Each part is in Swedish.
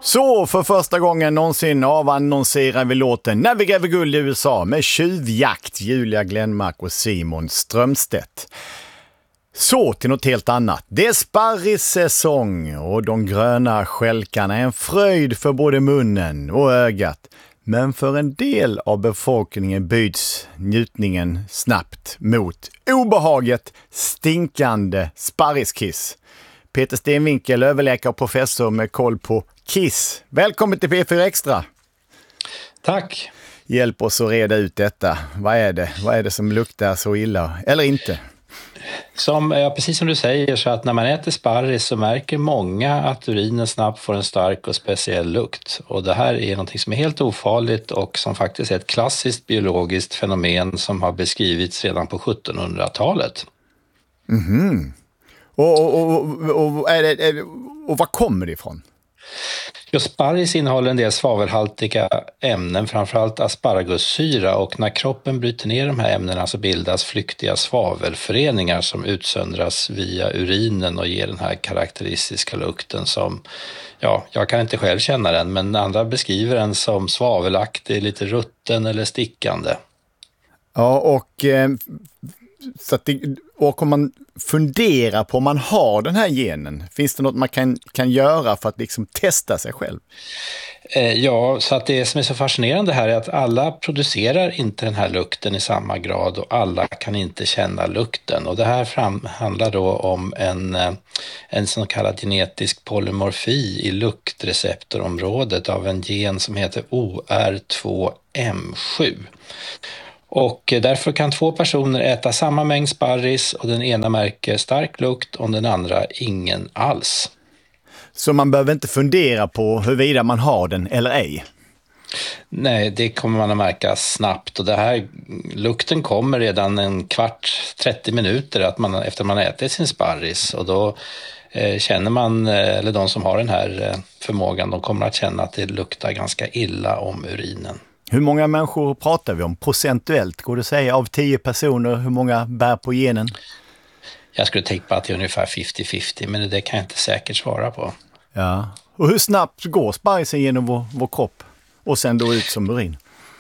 Så för första gången någonsin avannonserar vi låten När vi gräver guld i USA med Tjuvjakt, Julia Glenmark och Simon Strömstedt. Så till något helt annat. Det är sparrissäsong och de gröna skälkarna är en fröjd för både munnen och ögat. Men för en del av befolkningen byts njutningen snabbt mot obehaget, stinkande sparriskiss. Peter Stenvinkel, överläkare och professor med koll på kiss. Välkommen till P4 Extra. Tack. Hjälp oss att reda ut detta. Vad är det? Vad är det som luktar så illa? Eller inte? Precis som du säger, så att när man äter sparris så märker många att urinen snabbt får en stark och speciell lukt. Och det här är något som är helt ofarligt och som faktiskt är ett klassiskt biologiskt fenomen som har beskrivits redan på 1700-talet. Mhm. Och vad kommer det ifrån? Sparris innehåller en del svavelhaltiga ämnen, framförallt asparagussyra, och när kroppen bryter ner de här ämnena så bildas flyktiga svavelföreningar som utsöndras via urinen och ger den här karaktäristiska lukten som, jag kan inte själv känna den, men andra beskriver den som svavelaktig, lite rutten eller stickande. Ja, och om man funderar på om man har den här genen, finns det något man kan göra för att liksom testa sig själv? Så att det som är så fascinerande här är att alla producerar inte den här lukten i samma grad och alla kan inte känna lukten. Och det här handlar då om en så kallad genetisk polymorfi i luktreceptorområdet av en gen som heter OR2M7. Och därför kan två personer äta samma mängd sparris och den ena märker stark lukt och den andra ingen alls. Så man behöver inte fundera på huruvida man har den eller ej? Nej, det kommer man att märka snabbt, och lukten kommer redan 30 minuter efter man ätit sin sparris, och då känner man, eller de som har den här förmågan, de kommer att känna att det luktar ganska illa om urinen. Hur många människor pratar vi om procentuellt? Går det att säga av 10 personer hur många bär på genen? Jag skulle tänka att det är ungefär 50-50, men det kan jag inte säkert svara på. Ja. Och hur snabbt går sparrisen genom vår kropp och sen då ut som urin?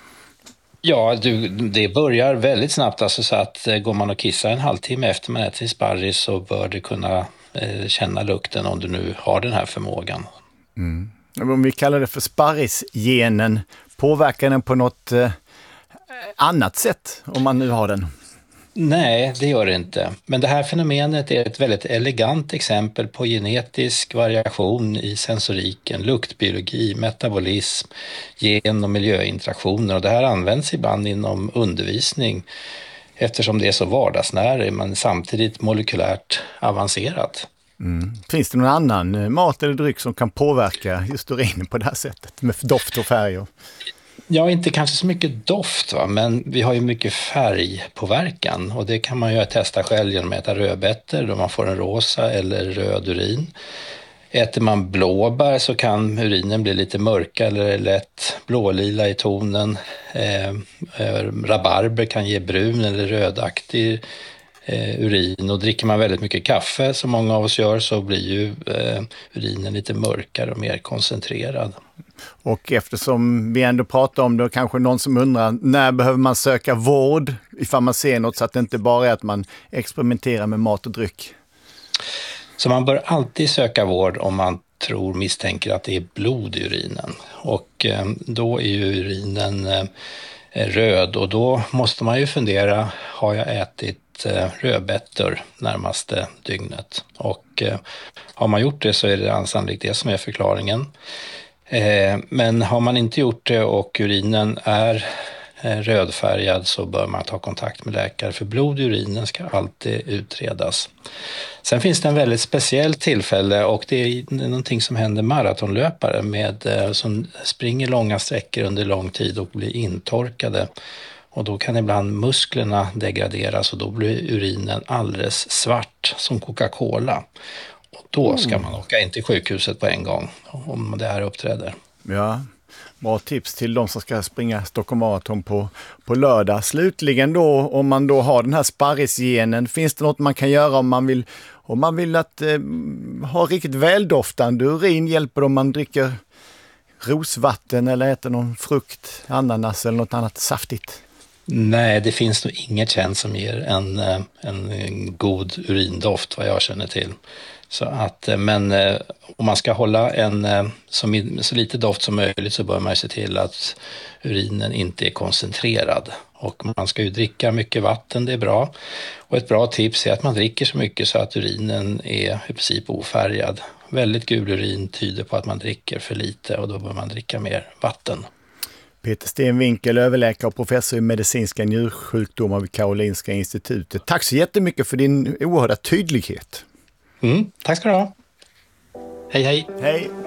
Ja, det börjar väldigt snabbt. Alltså, så att går man och kissar en halvtimme efter man äter sin sparris så bör du kunna känna lukten om du nu har den här förmågan. Mm. Om vi kallar det för sparrisgenen, påverkar den på något annat sätt om man nu har den? Nej, det gör det inte. Men det här fenomenet är ett väldigt elegant exempel på genetisk variation i sensoriken, luktbiologi, metabolism, gen- och miljöinteraktioner. Och det här används ibland inom undervisning eftersom det är så vardagsnära men samtidigt molekylärt avancerat. Mm. Finns det någon annan mat eller dryck som kan påverka just urinen på det här sättet med doft och färger? Ja, inte kanske så mycket doft, men vi har ju mycket färgpåverkan, och det kan man ju testa själv genom att äta rödbetor då man får en rosa eller röd urin. Äter man blåbär så kan urinen bli lite mörka eller lätt blålila i tonen. Rabarber kan ge brun eller rödaktig urin, och dricker man väldigt mycket kaffe som många av oss gör så blir ju urinen lite mörkare och mer koncentrerad. Och eftersom vi ändå pratar om det, kanske någon som undrar, när behöver man söka vård ifall man ser något, så att det inte bara är att man experimenterar med mat och dryck? Så man bör alltid söka vård om man misstänker att det är blod i urinen, och då är ju urinen röd, och då måste man ju fundera, har jag ätit rödbetor närmaste dygnet? Och har man gjort det så är det sannolikt det som är förklaringen. Men har man inte gjort det och urinen är rödfärgad så bör man ta kontakt med läkare, för blod i urinen ska alltid utredas. Sen finns det en väldigt speciell tillfälle, och det är någonting som händer maratonlöpare som springer långa sträckor under lång tid och blir intorkade. Och då kan ibland musklerna degraderas och då blir urinen alldeles svart som Coca-Cola. Och då ska man åka in till sjukhuset på en gång om det här uppträder. Ja, bra tips till de som ska springa Stockholm Marathon på lördag. Slutligen då, om man då har den här sparrisgenen, finns det något man kan göra om man vill att ha riktigt väldoftande urin? Hjälper det om man dricker rosvatten eller äter någon frukt, ananas eller något annat saftigt? Nej, det finns nog inget känt som ger en god urindoft vad jag känner till. Så att, men om man ska hålla så lite doft som möjligt så bör man se till att urinen inte är koncentrerad. Och man ska ju dricka mycket vatten, det är bra. Och ett bra tips är att man dricker så mycket så att urinen är i princip ofärgad. Väldigt gul urin tyder på att man dricker för lite och då bör man dricka mer vatten. Peter Stenvinkel, överläkare och professor i medicinska njursjukdomar vid Karolinska institutet. Tack så jättemycket för din oerhörda tydlighet. Tack ska du ha. Hej hej. Hej.